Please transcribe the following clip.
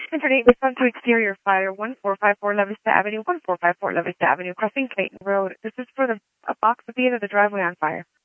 Internet respond to exterior fire 1454 La Vista Avenue, 1454 La Vista Avenue, crossing Clayton Road. This is for a box at the end of the driveway on fire.